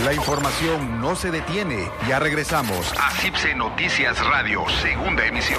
La información no se detiene. Ya regresamos a CIPSE Noticias Radio, segunda emisión.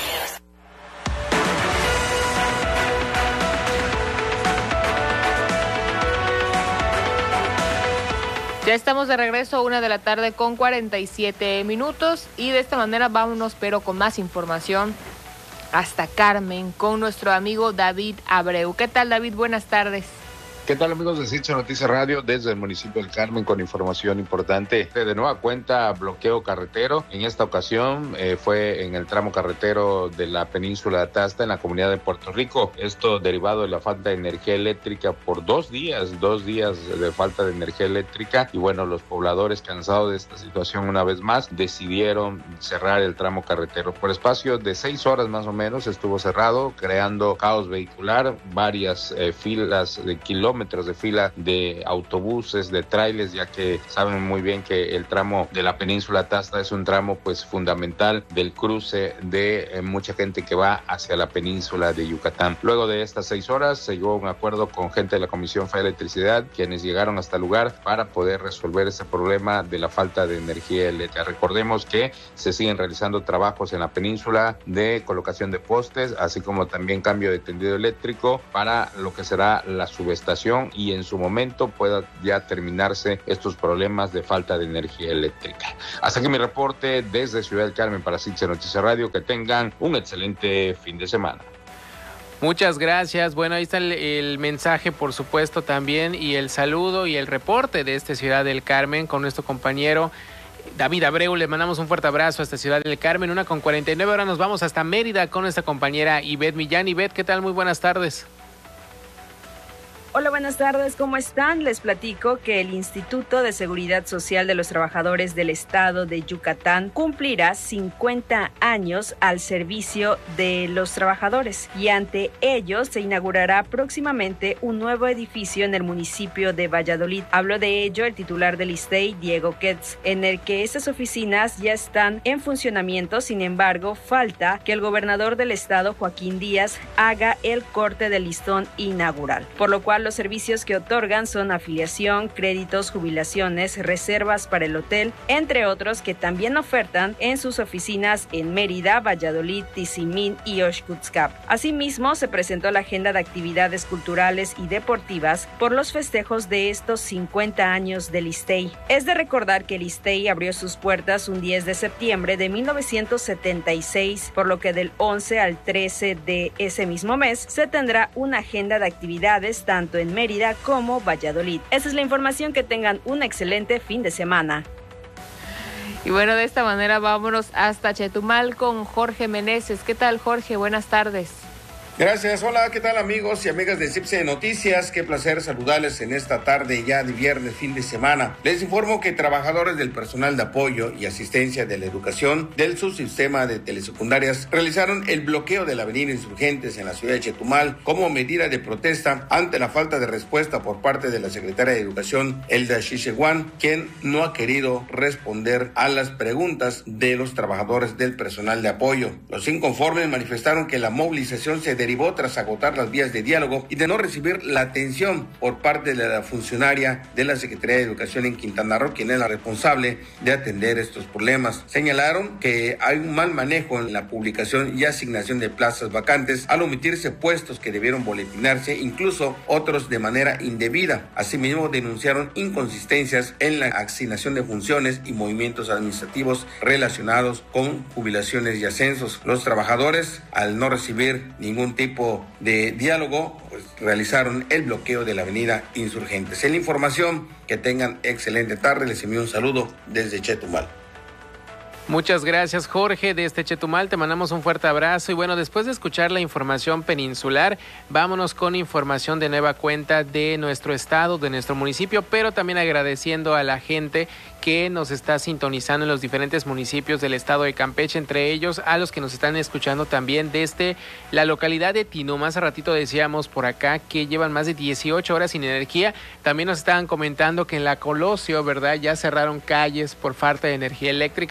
Ya estamos de regreso, 1:00 con 47 minutos, y de esta manera vámonos, pero con más información, hasta Carmen, con nuestro amigo David Abreu. ¿Qué tal, David? Buenas tardes. ¿Qué tal, amigos de CIPSE Noticias Radio? Desde el municipio del Carmen con información importante. De nueva cuenta, bloqueo carretero. En esta ocasión fue en el tramo carretero de la península de Atasta, en la comunidad de Puerto Rico. Esto derivado de la falta de energía eléctrica por 2 días de falta de energía eléctrica. Y bueno, los pobladores, cansados de esta situación una vez más, decidieron cerrar el tramo carretero. Por espacio de 6 horas más o menos estuvo cerrado, creando caos vehicular, varias filas de kilómetros de fila de autobuses, de trailers, ya que saben muy bien que el tramo de la península Atasta es un tramo pues fundamental del cruce de mucha gente que va hacia la península de Yucatán. Luego de estas 6 horas se llegó a un acuerdo con gente de la Comisión Federal de Electricidad, quienes llegaron hasta el lugar para poder resolver ese problema de la falta de energía eléctrica. Recordemos que se siguen realizando trabajos en la península de colocación de postes, así como también cambio de tendido eléctrico para lo que será la subestación, y en su momento pueda ya terminarse estos problemas de falta de energía eléctrica. Hasta aquí mi reporte desde Ciudad del Carmen para CIPSE Noticias Radio. Que tengan un excelente fin de semana. Muchas gracias. Bueno, ahí está el mensaje, por supuesto, también, y el saludo y el reporte de esta Ciudad del Carmen con nuestro compañero David Abreu. Le mandamos un fuerte abrazo hasta Ciudad del Carmen. 1:49. Ahora nos vamos hasta Mérida con nuestra compañera Ivette Millán. Ivette, ¿qué tal? Muy buenas tardes. Hola, buenas tardes, ¿cómo están? Les platico que el Instituto de Seguridad Social de los Trabajadores del Estado de Yucatán cumplirá 50 años al servicio de los trabajadores, y ante ello se inaugurará próximamente un nuevo edificio en el municipio de Valladolid. Habló de ello el titular del ISSSTE, Diego Ketz, en el que estas oficinas ya están en funcionamiento. Sin embargo, falta que el gobernador del estado, Joaquín Díaz, haga el corte del listón inaugural, por lo cual los servicios que otorgan son afiliación, créditos, jubilaciones, reservas para el hotel, entre otros que también ofertan en sus oficinas en Mérida, Valladolid, Tizimín y Oxcutzcap. Asimismo, se presentó la agenda de actividades culturales y deportivas por los festejos de estos 50 años del ISSSTE. Es de recordar que el ISSSTE abrió sus puertas un 10 de septiembre de 1976, por lo que del 11 al 13 de ese mismo mes se tendrá una agenda de actividades tanto en Mérida como Valladolid. Esa es la información. Que tengan un excelente fin de semana. Y bueno, de esta manera vámonos hasta Chetumal con Jorge Meneses. ¿Qué tal, Jorge? Buenas tardes. Gracias, hola, ¿qué tal, amigos y amigas de CIPSE Noticias? Qué placer saludarles en esta tarde ya de viernes, fin de semana. Les informo que trabajadores del personal de apoyo y asistencia de la educación del subsistema de telesecundarias realizaron el bloqueo de la avenida Insurgentes en la ciudad de Chetumal como medida de protesta ante la falta de respuesta por parte de la secretaria de Educación, Elda Xixehuan, quien no ha querido responder a las preguntas de los trabajadores del personal de apoyo. Los inconformes manifestaron que la movilización se derivó tras agotar las vías de diálogo y de no recibir la atención por parte de la funcionaria de la Secretaría de Educación en Quintana Roo, quien es la responsable de atender estos problemas. Señalaron que hay un mal manejo en la publicación y asignación de plazas vacantes al omitirse puestos que debieron boletinarse, incluso otros de manera indebida. Asimismo, denunciaron inconsistencias en la asignación de funciones y movimientos administrativos relacionados con jubilaciones y ascensos. Los trabajadores, al no recibir ningún tipo de diálogo, pues realizaron el bloqueo de la avenida Insurgentes. En la información, que tengan excelente tarde. Les envío un saludo desde Chetumal. Muchas gracias, Jorge, de Chetumal. Te mandamos un fuerte abrazo. Y bueno, después de escuchar la información peninsular, vámonos con información de nueva cuenta de nuestro estado, de nuestro municipio, pero también agradeciendo a la gente que nos está sintonizando en los diferentes municipios del estado de Campeche, entre ellos a los que nos están escuchando también desde la localidad de Tinoma. Hace ratito decíamos por acá que llevan más de 18 horas sin energía. También nos estaban comentando que en la Colosio, ¿verdad?, ya cerraron calles por falta de energía eléctrica. Vaya, una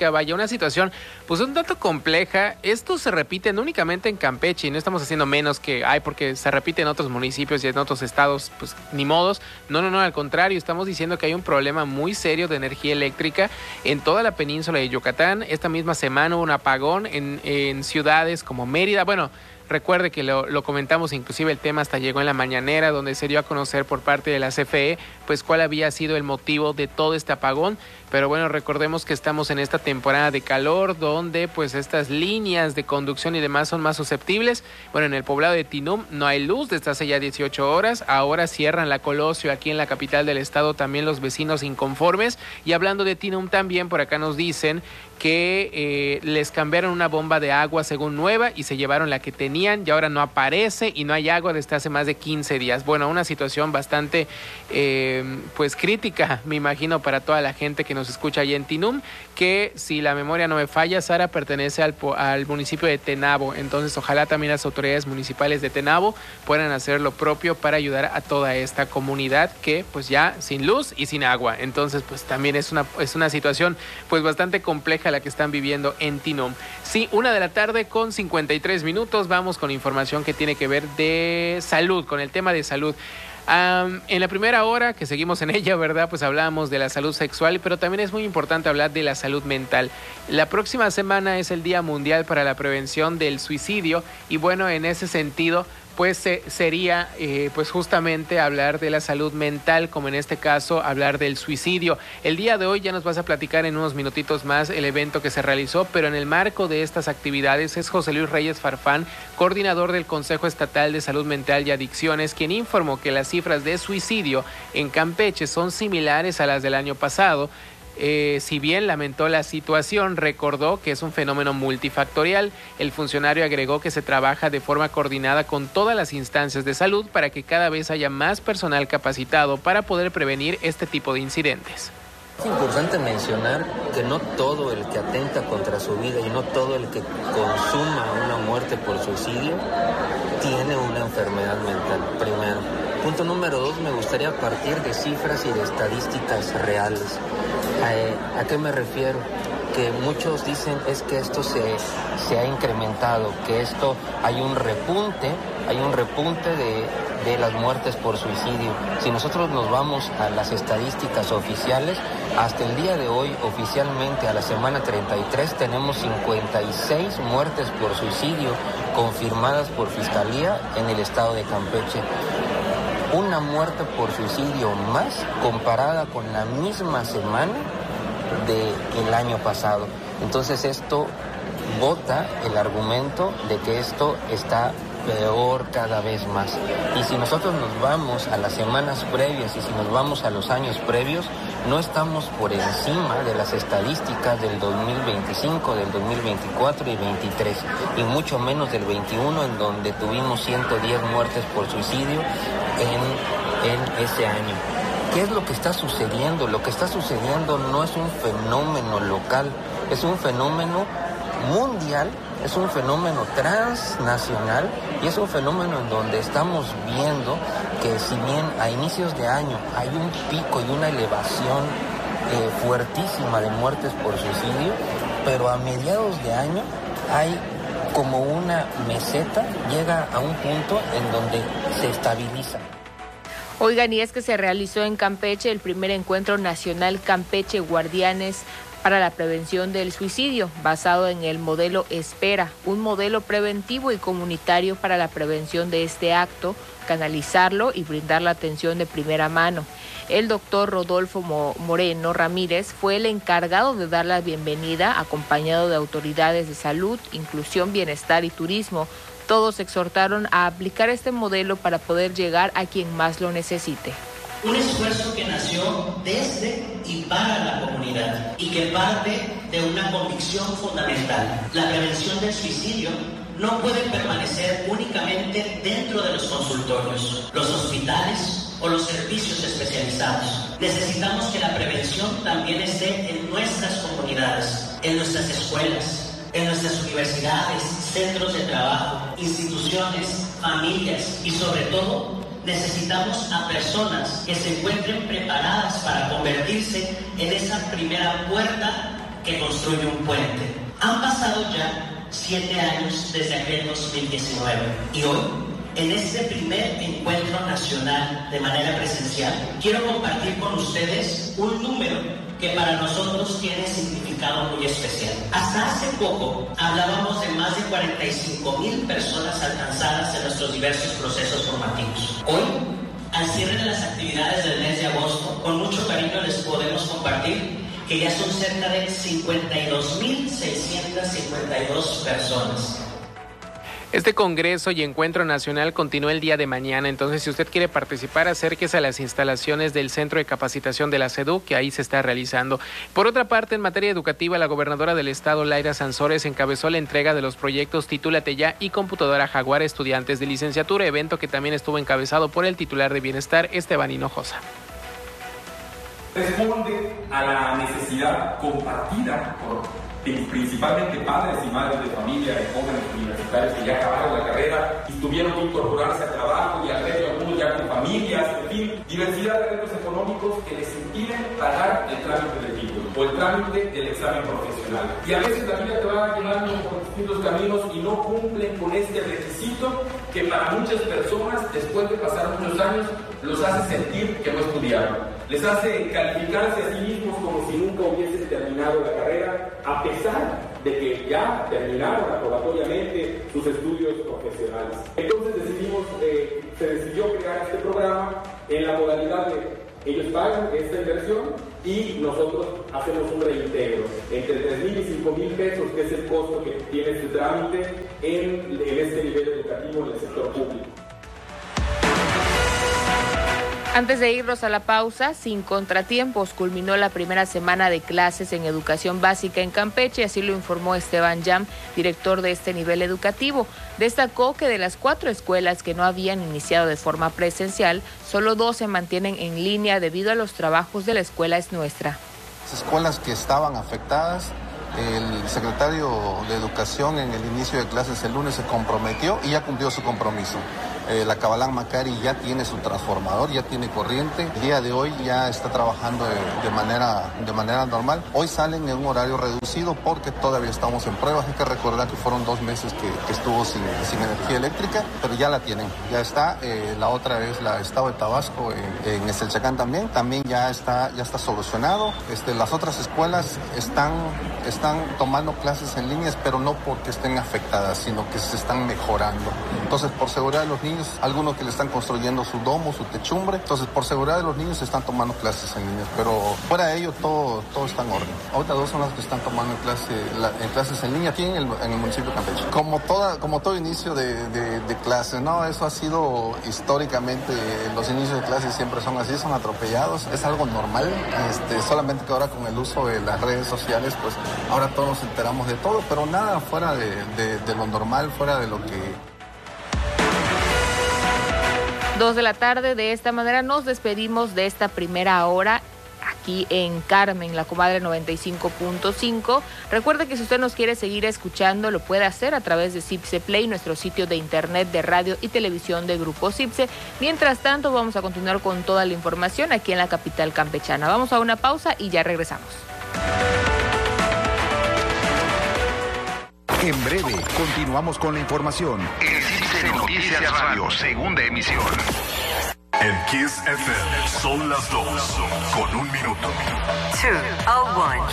una situación pues un tanto compleja. Esto se repite no únicamente en Campeche, y no estamos haciendo menos que porque se repite en otros municipios y en otros estados, pues ni modos. No, al contrario, estamos diciendo que hay un problema muy serio de energía eléctrica en toda la península de Yucatán. Esta misma semana hubo un apagón en ciudades como Mérida. Bueno, recuerde que lo comentamos, inclusive el tema hasta llegó en la mañanera, donde se dio a conocer por parte de la CFE, pues cuál había sido el motivo de todo este apagón. Pero bueno, recordemos que estamos en esta temporada de calor, donde pues estas líneas de conducción y demás son más susceptibles. Bueno, en el poblado de Tinum no hay luz desde hace ya 18 horas. Ahora cierran la Colosio aquí en la capital del estado, también los vecinos inconformes. Y hablando de Tinum también, por acá nos dicen que les cambiaron una bomba de agua según nueva y se llevaron la que tenían y ahora no aparece y no hay agua desde hace más de 15 días. Bueno, una situación bastante pues crítica, me imagino, para toda la gente que nos escucha allá en Tinum, que si la memoria no me falla, Sara, pertenece al municipio de Tenabo. Entonces ojalá también las autoridades municipales de Tenabo puedan hacer lo propio para ayudar a toda esta comunidad que pues ya sin luz y sin agua. Entonces pues también es una situación pues bastante compleja la que están viviendo en Tinum. Sí, 1:00 con 53 minutos. Vamos con información que tiene que ver de salud, con el tema de salud. En la primera hora, que seguimos en ella, ¿verdad? Pues hablábamos de la salud sexual, pero también es muy importante hablar de la salud mental. La próxima semana es el Día Mundial para la Prevención del Suicidio y bueno, en ese sentido, pues sería pues justamente hablar de la salud mental, como en este caso hablar del suicidio. El día de hoy ya nos vas a platicar en unos minutitos más el evento que se realizó, pero en el marco de estas actividades es José Luis Reyes Farfán, coordinador del Consejo Estatal de Salud Mental y Adicciones, quien informó que las cifras de suicidio en Campeche son similares a las del año pasado. Si bien lamentó la situación, recordó que es un fenómeno multifactorial. El funcionario agregó que se trabaja de forma coordinada con todas las instancias de salud para que cada vez haya más personal capacitado para poder prevenir este tipo de incidentes. Es importante mencionar que no todo el que atenta contra su vida y no todo el que consuma una muerte por suicidio tiene una enfermedad mental, primero. Punto número 2, me gustaría partir de cifras y de estadísticas reales. ¿A qué me refiero? Que muchos dicen es que esto se ha incrementado, que esto hay un repunte de las muertes por suicidio. Si nosotros nos vamos a las estadísticas oficiales, hasta el día de hoy, oficialmente a la semana 33, tenemos 56 muertes por suicidio confirmadas por Fiscalía en el estado de Campeche. Una muerte por suicidio más comparada con la misma semana del año pasado. Entonces esto bota el argumento de que esto está peor cada vez más. Y si nosotros nos vamos a las semanas previas y si nos vamos a los años previos, no estamos por encima de las estadísticas del 2025, del 2024 y 23, y mucho menos del 21, en donde tuvimos 110 muertes por suicidio en ese año. ¿Qué es lo que está sucediendo? Lo que está sucediendo no es un fenómeno local, es un fenómeno mundial, es un fenómeno transnacional y es un fenómeno en donde estamos viendo que si bien a inicios de año hay un pico y una elevación fuertísima de muertes por suicidio, pero a mediados de año hay como una meseta, llega a un punto en donde se estabiliza. Oigan, y es que se realizó en Campeche el primer encuentro nacional Campeche Guardianes para la prevención del suicidio, basado en el modelo Espera, un modelo preventivo y comunitario para la prevención de este acto, canalizarlo y brindar la atención de primera mano. El doctor Rodolfo Moreno Ramírez fue el encargado de dar la bienvenida, acompañado de autoridades de salud, inclusión, bienestar y turismo. Todos exhortaron a aplicar este modelo para poder llegar a quien más lo necesite. Un esfuerzo que nació desde y para la comunidad y que parte de una convicción fundamental. La prevención del suicidio no puede permanecer únicamente dentro de los consultorios, los hospitales o los servicios especializados. Necesitamos que la prevención también esté en nuestras comunidades, en nuestras escuelas, en nuestras universidades, centros de trabajo, instituciones, familias y sobre todo necesitamos a personas que se encuentren preparadas para convertirse en esa primera puerta que construye un puente. Han pasado ya 7 años desde aquel 2019 y hoy, en este primer encuentro nacional de manera presencial, quiero compartir con ustedes un número que para nosotros tiene significado muy especial. Hasta hace poco hablábamos de más de 45,000 personas alcanzadas en nuestros diversos procesos formativos. Hoy, al cierre de las actividades del mes de agosto, con mucho cariño les podemos compartir que ya son cerca de 52,652 personas. Este Congreso y Encuentro Nacional continúa el día de mañana, entonces si usted quiere participar, acérquese a las instalaciones del Centro de Capacitación de la SEDU, que ahí se está realizando. Por otra parte, en materia educativa, la gobernadora del estado, Laira Sansores, encabezó la entrega de los proyectos Titúlate Ya y Computadora Jaguar a estudiantes de licenciatura, evento que también estuvo encabezado por el titular de Bienestar, Esteban Hinojosa. Responde a la necesidad compartida por principalmente padres y madres de familia de jóvenes universitarios que ya acabaron la carrera y tuvieron que incorporarse al trabajo y al reto, algunos ya con familias, en fin, diversidad de retos económicos que les impiden pagar el trámite del título o el trámite del examen profesional. Y a veces la vida te va llevando por distintos caminos y no cumplen con este requisito que para muchas personas, después de pasar muchos años, los hace sentir que no estudiaron. Les hace calificarse a sí mismos como si nunca hubiesen terminado la carrera, a pesar de que ya terminaron aprobatoriamente sus estudios profesionales. Entonces se decidió crear este programa en la modalidad de ellos pagan esta inversión y nosotros hacemos un reintegro entre 3,000 y 5,000 pesos, que es el costo que tiene este trámite en este nivel educativo en el sector público. Antes de irnos a la pausa, sin contratiempos, culminó la primera semana de clases en educación básica en Campeche, así lo informó Esteban Yam, director de este nivel educativo. Destacó que de las 4 escuelas que no habían iniciado de forma presencial, solo 2 se mantienen en línea debido a los trabajos de la Escuela Es Nuestra. Las escuelas que estaban afectadas, el secretario de Educación en el inicio de clases el lunes se comprometió y ya cumplió su compromiso. La Cabalán Macari ya tiene su transformador, ya tiene corriente. El día de hoy ya está trabajando de manera normal. Hoy salen en un horario reducido porque todavía estamos en pruebas. Hay que recordar que fueron 2 meses que estuvo sin energía eléctrica, pero ya la tienen. Ya está. La otra es la Estado de Tabasco en Estelchacán también ya está solucionado. Las otras escuelas están tomando clases en líneas, pero no porque estén afectadas, sino que se están mejorando. Entonces, por seguridad de los niños, algunos que le están construyendo su domo, su techumbre, entonces por seguridad de los niños se están tomando clases en líneas, pero fuera de ello todo está en orden. Ahorita 2 son las que están tomando clases en línea aquí en el municipio de Campeche. Como todo inicio de clases, ¿no? Eso ha sido históricamente, los inicios de clases siempre son así, son atropellados, es algo normal, solamente que ahora con el uso de las redes sociales, pues ahora todos nos enteramos de todo, pero nada fuera de lo normal, fuera de lo que... 2 de la tarde, de esta manera nos despedimos de esta primera hora aquí en Carmen, la Comadre 95.5. Recuerde que si usted nos quiere seguir escuchando, lo puede hacer a través de CIPSE Play, nuestro sitio de internet de radio y televisión de Grupo CIPSE. Mientras tanto, vamos a continuar con toda la información aquí en la capital campechana. Vamos a una pausa y ya regresamos. En breve, continuamos con la información. En CIPSE Noticias Radio, segunda emisión. En Kiss FM son las 2 con 1 minuto. 2:01.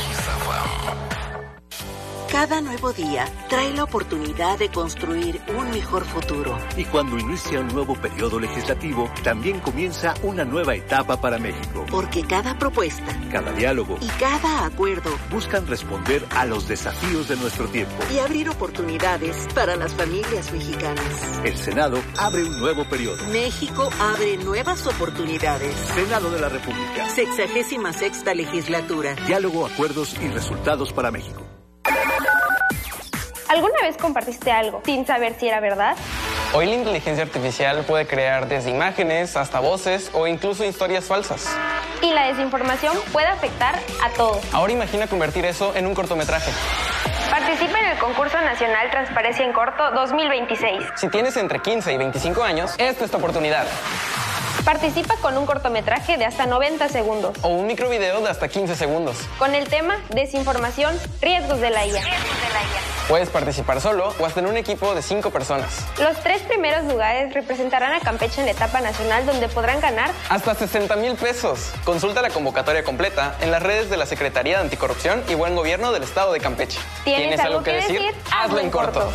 Cada nuevo día trae la oportunidad de construir un mejor futuro. Y cuando inicia un nuevo periodo legislativo, también comienza una nueva etapa para México. Porque cada propuesta, cada diálogo y cada acuerdo buscan responder a los desafíos de nuestro tiempo y abrir oportunidades para las familias mexicanas. El Senado abre un nuevo periodo. México abre nuevas oportunidades. Senado de la República. 66ª legislatura. Diálogo, acuerdos y resultados para México. ¿Alguna vez compartiste algo sin saber si era verdad? Hoy la inteligencia artificial puede crear desde imágenes hasta voces o incluso historias falsas. Y la desinformación puede afectar a todos. Ahora imagina convertir eso en un cortometraje. Participa en el concurso nacional Transparencia en Corto 2026. Si tienes entre 15 y 25 años, esta es tu oportunidad. Participa con un cortometraje de hasta 90 segundos. O un microvideo de hasta 15 segundos. Con el tema Desinformación, riesgos de la IA. Puedes participar solo o hasta en un equipo de 5 personas. Los 3 primeros lugares representarán a Campeche en la etapa nacional, donde podrán ganar hasta 60,000 pesos. Consulta la convocatoria completa en las redes de la Secretaría de Anticorrupción y Buen Gobierno del Estado de Campeche. ¿Tienes algo que decir? Hazlo en corto.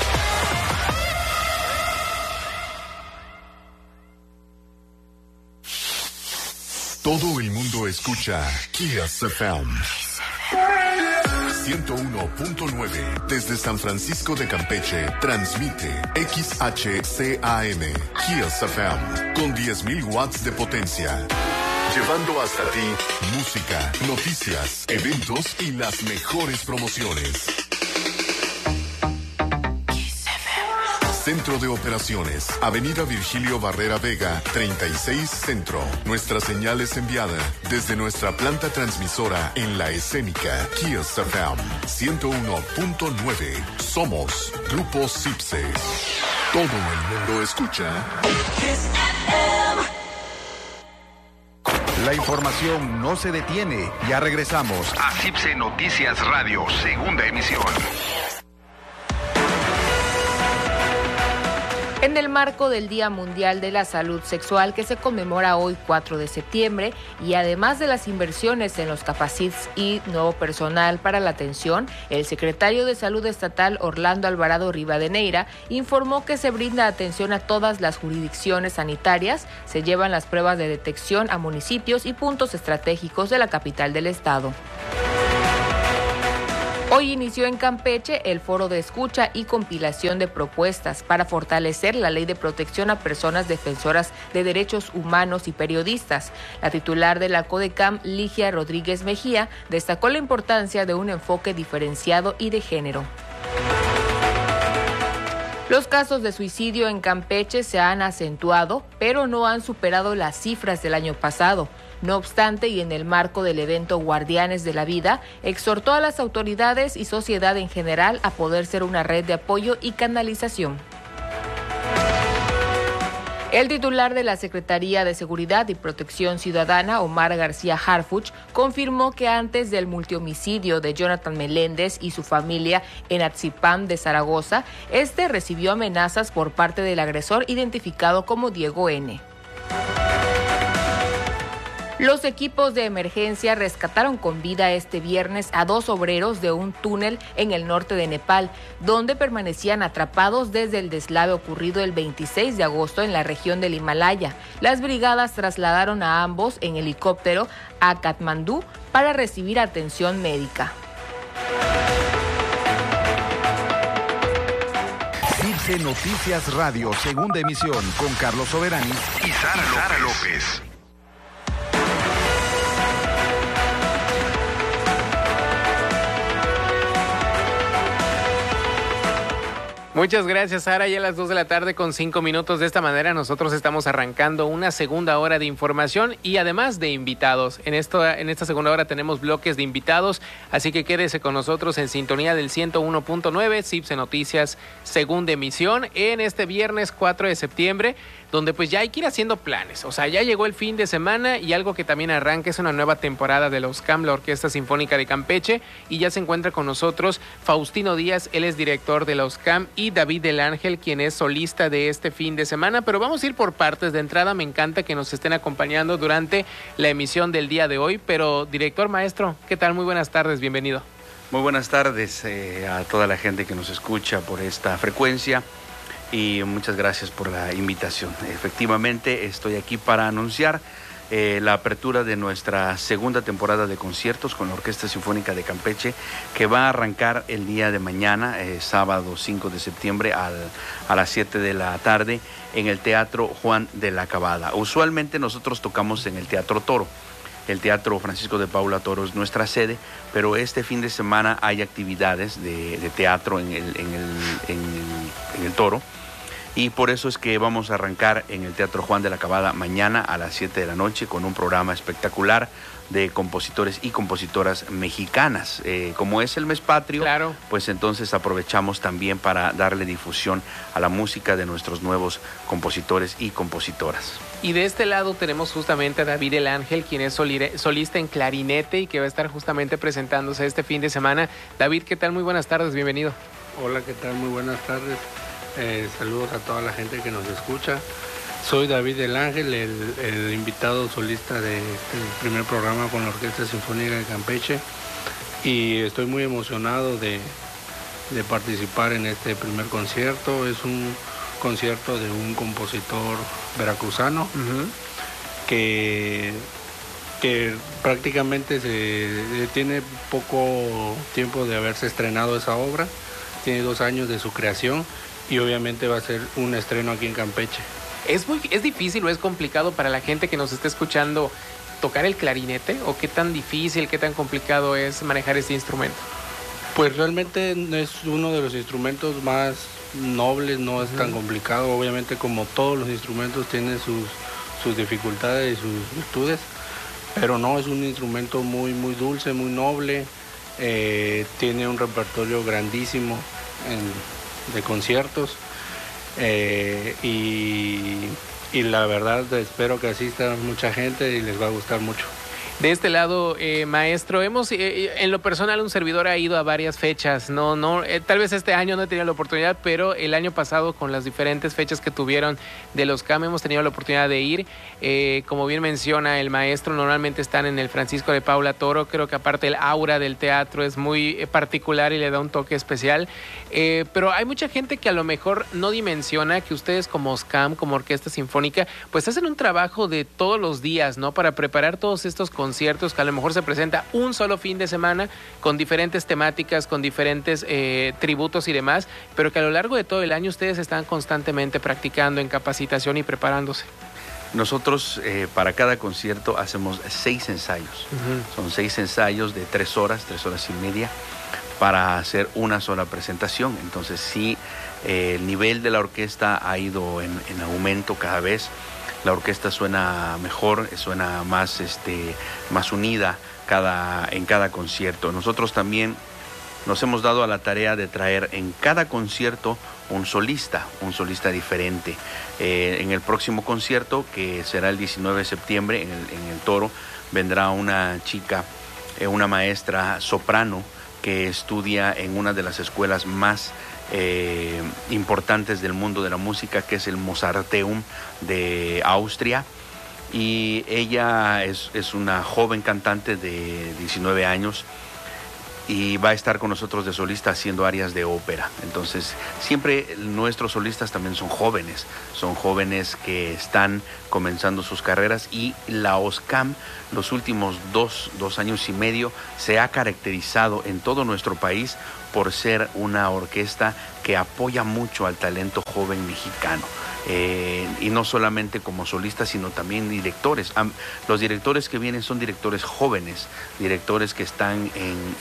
Todo el mundo escucha Kiss FM 101.9 desde San Francisco de Campeche. Transmite XHCAM Kiss FM con 10,000 watts de potencia, llevando hasta ti música, noticias, eventos y las mejores promociones. Centro de Operaciones, Avenida Virgilio Barrera Vega, 36 Centro. Nuestra señal es enviada desde nuestra planta transmisora en La Escénica, Kiss FM 101.9. Somos Grupo CIPSE. Todo el mundo escucha Kiss FM. La información no se detiene. Ya regresamos a CIPSE Noticias Radio, segunda emisión. En el marco del Día Mundial de la Salud Sexual, que se conmemora hoy 4 de septiembre, y además de las inversiones en los capacits y nuevo personal para la atención, el secretario de Salud Estatal, Orlando Alvarado Rivadeneira, informó que se brinda atención a todas las jurisdicciones sanitarias, se llevan las pruebas de detección a municipios y puntos estratégicos de la capital del estado. Hoy inició en Campeche el foro de escucha y compilación de propuestas para fortalecer la ley de protección a personas defensoras de derechos humanos y periodistas. La titular de la CODECAM, Ligia Rodríguez Mejía, destacó la importancia de un enfoque diferenciado y de género. Los casos de suicidio en Campeche se han acentuado, pero no han superado las cifras del año pasado. No obstante, y en el marco del evento Guardianes de la Vida, exhortó a las autoridades y sociedad en general a poder ser una red de apoyo y canalización. El titular de la Secretaría de Seguridad y Protección Ciudadana, Omar García Harfuch, confirmó que antes del multihomicidio de Jonathan Meléndez y su familia en Atzipán de Zaragoza, recibió amenazas por parte del agresor identificado como Diego N. Los equipos de emergencia rescataron con vida este viernes a 2 obreros de un túnel en el norte de Nepal, donde permanecían atrapados desde el deslave ocurrido el 26 de agosto en la región del Himalaya. Las brigadas trasladaron a ambos en helicóptero a Katmandú para recibir atención médica. CIPSE Noticias Radio, segunda emisión, con Carlos Soberanis y Sara López. Muchas gracias, Sara. Ya a las 2 de la tarde con 5 minutos. De esta manera nosotros estamos arrancando una segunda hora de información y además de invitados. En esta segunda hora tenemos bloques de invitados, así que quédese con nosotros en sintonía del 101.9, CIPSE Noticias, segunda emisión, en este viernes 4 de septiembre, donde pues ya hay que ir haciendo planes. O sea, ya llegó el fin de semana y algo que también arranca es una nueva temporada de la OSCAM, la Orquesta Sinfónica de Campeche, y ya se encuentra con nosotros Faustino Díaz, él es director de la OSCAM, y David del Ángel, quien es solista de este fin de semana. Pero vamos a ir por partes. De entrada, me encanta que nos estén acompañando durante la emisión del día de hoy. Pero, director, maestro, ¿qué tal? Muy buenas tardes, bienvenido. Muy buenas tardes a toda la gente que nos escucha por esta frecuencia. Y muchas gracias por la invitación. Efectivamente, estoy aquí para anunciar la apertura de nuestra segunda temporada de conciertos con la Orquesta Sinfónica de Campeche, que va a arrancar el día de mañana, sábado 5 de septiembre a las 7 de la tarde en el Teatro Juan de la Cabada. Usualmente nosotros tocamos en el Teatro Toro. El Teatro Francisco de Paula Toro es nuestra sede, pero este fin de semana hay actividades de teatro en el Toro. Y por eso es que vamos a arrancar en el Teatro Juan de la Cabada mañana a las 7 de la noche con un programa espectacular de compositores y compositoras mexicanas. Como es el mes patrio, claro, pues entonces aprovechamos también para darle difusión a la música de nuestros nuevos compositores y compositoras. Y de este lado tenemos justamente a David El Ángel, quien es solista en clarinete y que va a estar justamente presentándose este fin de semana. David, ¿qué tal? Muy buenas tardes, bienvenido. Hola, ¿qué tal? Muy buenas tardes. Saludos a toda la gente que nos escucha. Soy David El Ángel, el invitado solista del primer programa con la Orquesta Sinfónica de Campeche, y estoy muy emocionado de participar en este primer concierto. Es un concierto de un compositor veracruzano que prácticamente tiene poco tiempo de haberse estrenado esa obra, tiene 2 años de su creación y obviamente va a ser un estreno aquí en Campeche. ¿Es difícil o es complicado para la gente que nos está escuchando tocar el clarinete? ¿O qué tan difícil, qué tan complicado es manejar este instrumento? Pues realmente es uno de los instrumentos más nobles, no es tan complicado. Obviamente, como todos los instrumentos, tiene sus dificultades y sus virtudes, pero no, es un instrumento muy, muy dulce, muy noble. Tiene un repertorio grandísimo de conciertos. Y la verdad espero que asista mucha gente y les va a gustar mucho. De este lado, maestro, en lo personal, un servidor ha ido a varias fechas, tal vez este año no he tenido la oportunidad, pero el año pasado con las diferentes fechas que tuvieron de los CAM hemos tenido la oportunidad de ir. Como bien menciona el maestro, normalmente están en el Francisco de Paula Toro. Creo que aparte el aura del teatro es muy particular y le da un toque especial, pero hay mucha gente que a lo mejor no dimensiona que ustedes como SCAM, como Orquesta Sinfónica, pues hacen un trabajo de todos los días, ¿no? Para preparar todos estos conciertos que a lo mejor se presenta un solo fin de semana con diferentes temáticas, con diferentes tributos y demás, pero que a lo largo de todo el año ustedes están constantemente practicando en capacitación y preparándose. Nosotros para cada concierto hacemos 6 ensayos. Son 6 ensayos de 3 horas y media para hacer una sola presentación. Entonces sí, el nivel de la orquesta ha ido en aumento cada vez. La orquesta suena mejor, suena más unida en cada concierto. Nosotros también nos hemos dado a la tarea de traer en cada concierto un solista diferente. En el próximo concierto, que será el 19 de septiembre en el Toro, vendrá una chica, una maestra soprano que estudia en una de las escuelas más importantes del mundo de la música, que es el Mozarteum de Austria, y ella es una joven cantante de 19 años y va a estar con nosotros de solista haciendo arias de ópera. Entonces siempre nuestros solistas también son jóvenes que están comenzando sus carreras, y la OSCAM los últimos 2 años y medio se ha caracterizado en todo nuestro país por ser una orquesta que apoya mucho al talento joven mexicano. Y no solamente como solistas, sino también directores. Los directores que vienen son directores jóvenes, directores que están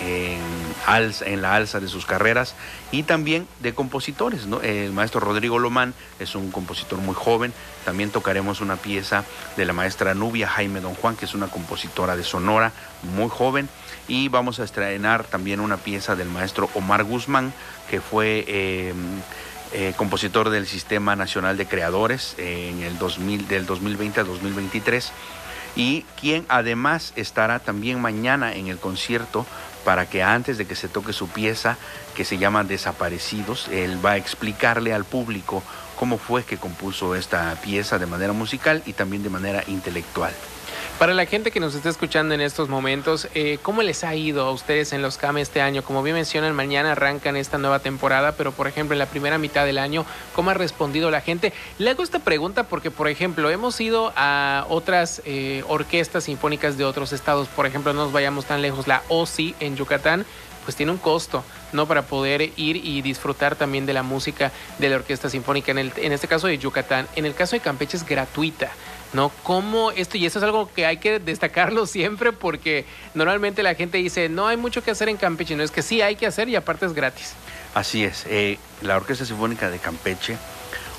en la alza de sus carreras, y también de compositores, ¿no? El maestro Rodrigo Lomán es un compositor muy joven. También tocaremos una pieza de la maestra Nubia Jaime Don Juan, que es una compositora de Sonora muy joven. Y vamos a estrenar también una pieza del maestro Omar Guzmán, que fue compositor del Sistema Nacional de Creadores del 2020 al 2023, y quien además estará también mañana en el concierto para que antes de que se toque su pieza, que se llama Desaparecidos, él va a explicarle al público cómo fue que compuso esta pieza de manera musical y también de manera intelectual. Para la gente que nos está escuchando en estos momentos, ¿cómo les ha ido a ustedes en los CAM este año? Como bien mencionan, mañana arrancan esta nueva temporada, pero por ejemplo en la primera mitad del año, ¿cómo ha respondido la gente? Le hago esta pregunta porque, por ejemplo, hemos ido a otras orquestas sinfónicas de otros estados. Por ejemplo, no nos vayamos tan lejos, la OSI en Yucatán, pues tiene un costo, ¿no? Para poder ir y disfrutar también de la música de la Orquesta Sinfónica, en este caso de Yucatán. En el caso de Campeche es gratuita, ¿no? ¿Cómo esto? Y eso es algo que hay que destacarlo siempre, porque normalmente la gente dice, no hay mucho que hacer en Campeche. No, es que sí hay que hacer, y aparte es gratis. Así es. La Orquesta Sinfónica de Campeche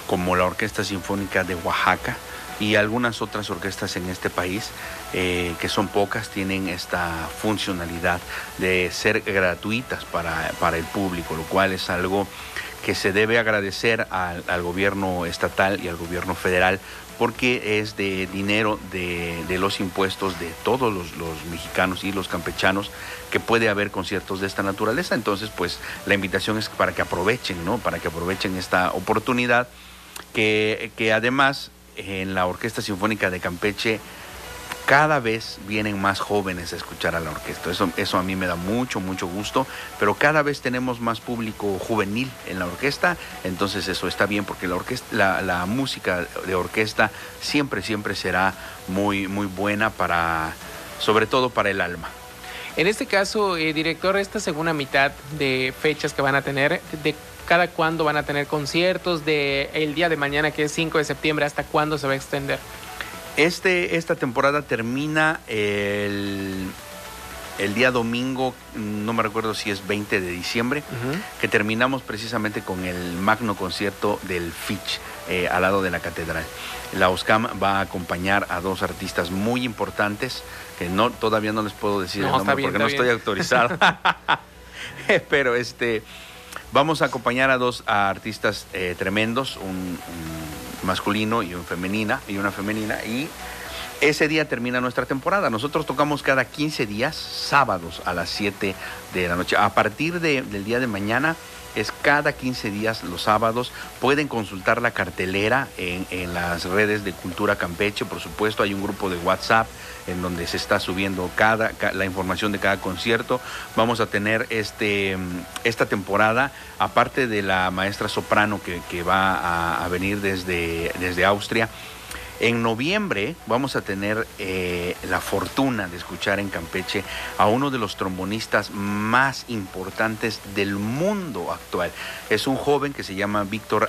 como la Orquesta Sinfónica de Oaxaca y algunas otras orquestas en este país, que son pocas, tienen esta funcionalidad de ser gratuitas para el público, lo cual es algo que se debe agradecer al gobierno estatal y al gobierno federal, porque es de dinero de los impuestos de todos los mexicanos y los campechanos que puede haber conciertos de esta naturaleza. Entonces, pues la invitación es para que aprovechen, ¿no? Para que aprovechen esta oportunidad, que además en la Orquesta Sinfónica de Campeche cada vez vienen más jóvenes a escuchar a la orquesta. Eso a mí me da mucho gusto, pero cada vez tenemos más público juvenil en la orquesta, entonces eso está bien, porque la música de orquesta siempre será muy buena, sobre todo para el alma. En este caso, director, esta segunda mitad de fechas que van a tener, ¿de cada cuándo van a tener conciertos? De el día de mañana, que es 5 de septiembre, ¿hasta cuándo se va a extender? Esta temporada termina el día domingo, no me recuerdo si es 20 de diciembre, que terminamos precisamente con el magno concierto del Fitch, al lado de la catedral. La OSCAM va a acompañar a 2 artistas muy importantes, que todavía no les puedo decir el nombre porque no estoy autorizado. Pero vamos a acompañar a 2 artistas tremendos, un masculino y una femenina, y ese día termina nuestra temporada. Nosotros tocamos cada 15 días, sábados a las 7 de la noche. A partir del día de mañana es cada 15 días los sábados. Pueden consultar la cartelera en las redes de Cultura Campeche. Por supuesto, hay un grupo de WhatsApp en donde se está subiendo la información de cada concierto. Vamos a tener esta temporada, aparte de la maestra soprano que va a venir desde Austria. En noviembre vamos a tener la fortuna de escuchar en Campeche a uno de los trombonistas más importantes del mundo actual. Es un joven que se llama Víctor